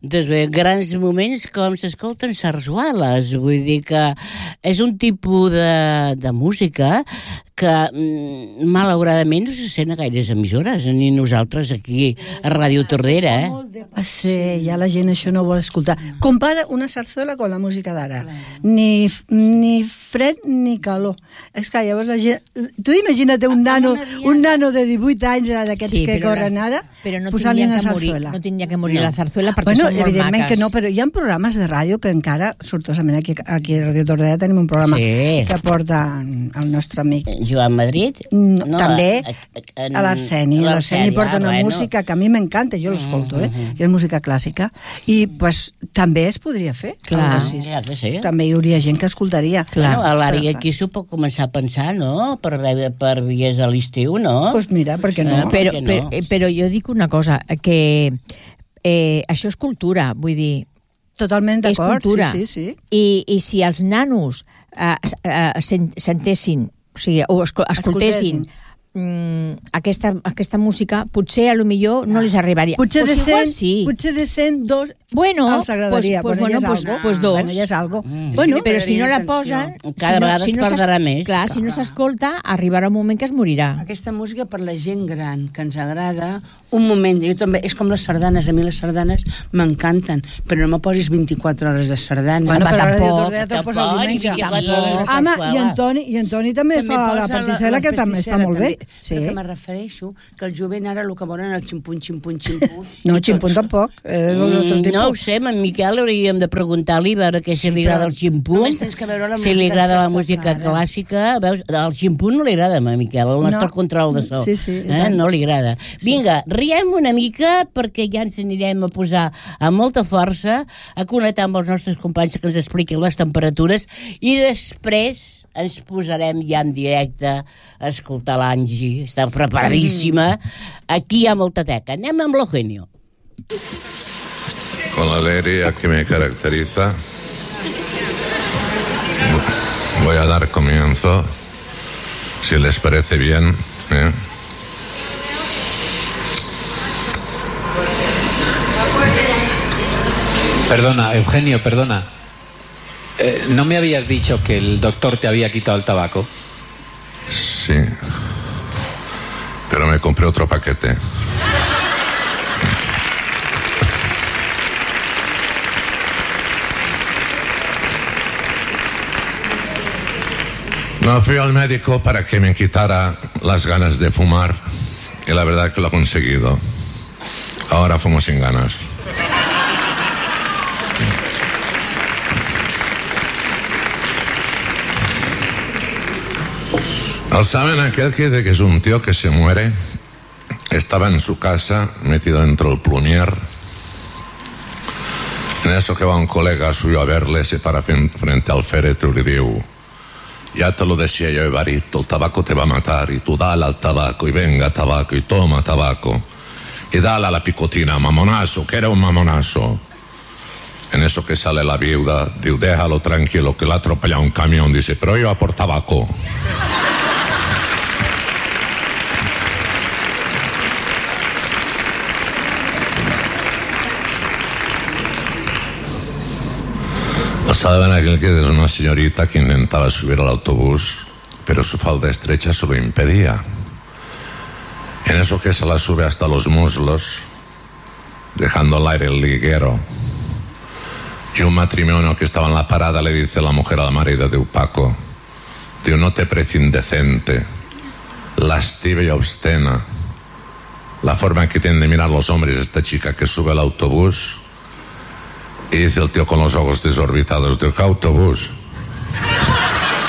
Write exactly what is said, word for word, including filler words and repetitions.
Doncs bé, grans moments com s'escolten sarsueles, vull dir que és un tipus de, de música que malauradament no se sent a gaires emissores, ni nosaltres aquí a Ràdio Tordera, eh? Sí, ja la gent això no vol escoltar. Compara una sarsuela con la música d'ara. Ni, ni fred ni calor. És que llavors la gent... Tu imagina't un nano, un nano de divuit anys d'aquests sí, que corren les, ara, però no posant-li una sarsuela. No tindria que morir no. la sarsuela perquè bueno, són molt evidentment maques. Que no, però hi ha programes de ràdio que encara, sortosament aquí, aquí a Ràdio Tordera tenim un programa sí. que porta el nostre amic Joan Madrid. No, no, també a, a, a l'Arseni. L'Arseni porta una bueno. música que a mi m'encanta, jo l'escolto, eh? Uh-huh. És música clàssica. I pues, també es podria fer. Clar, ja que sí. També hi hauria gent que escoltaria. Clar. Bueno, a l'àrea aquí s'ho pot començar a pensar, no? Per, per dies a l'estiu, no? Doncs pues mira, per què no? no però, no? Però, però jo dic una cosa, que eh, això és cultura, vull dir... Totalment d'acord, sí, sí, sí. I, I si els nanos eh, eh, sentessin, o sigui, o escoltessin, escoltessin. Mm, aquesta, aquesta música, potser a lo millor no les arribaria. Potser de cent, sí. potser de cent, dos bueno, els agradaria. Pues, pues, bueno, pues, algo. pues dos. Bueno, ja és algo. Mm. Bueno, però si no la posen... Cada si no, vegada si no es perdrà més. Clar, si no s'escolta, arribarà un moment que es morirà. Aquesta música per la gent gran, que ens agrada, un moment, jo també, és com les sardanes, a mi les sardanes m'encanten, però no me posis vint-i-quatre hores de sardanes. Bueno, però tampoc, ara te posa el diumenge. Tampoc. Home, i Antoni, i Antoni també, també fa la pastisela, que també està molt bé. Sí. Però que me refereixo que el jovent ara el que volen el ximpun, ximpun, ximpun... No, ximpun tampoc. Eh, mm, no ho sé, en Miquel hauríem de preguntar-li, veure què si li agrada el ximpun, si li agrada la música clàssica. Veus, el ximpun no li agrada a Miquel, el nostre no. control de so. Sí, sí. Eh? No li agrada. Vinga, riem una mica perquè ja ens anirem a posar amb molta força a connectar amb els nostres companys que ens expliquin les temperatures i després ens posarem ja en directe a escoltar l'Angie. Està preparadíssima. Aquí hi ha molta teca. Anem amb l'Eugenio. Con la alegría que me caracteriza, voy a dar comienzo, si les parece bien, ¿eh? Perdona, Eugenio, perdona. Eh, ¿No me habías dicho que el doctor te había quitado el tabaco? Sí, pero me compré otro paquete. No, fui al médico para que me quitara las ganas de fumar y la verdad que lo ha conseguido. Ahora fumo sin ganas. ¿Saben aquel que dice que es un tío que se muere? Estaba en su casa, metido dentro del plumier. En eso que va un colega suyo a verle, se para frente al féretro y diu: ya te lo decía yo, Evarito, el tabaco te va a matar, y tú dale al tabaco, y venga tabaco, y toma tabaco, y dale a la picotina, mamonazo, que era un mamonazo. En eso que sale la viuda, diu: déjalo tranquilo, que le ha atropellado un camión, dice, pero yo a por tabaco. Saben aquel que es una señorita que intentaba subir al autobús, pero su falda estrecha se lo impedía. En eso que se la sube hasta los muslos, dejando al aire el liguero. Y un matrimonio que estaba en la parada le dice a la mujer al marido de Paco: Dios, no te parece indecente, lasciva y obscena la forma en que tienen de mirar los hombres esta chica que sube al autobús? Y dice el tío con los ojos desorbitados: ¿de qué autobús?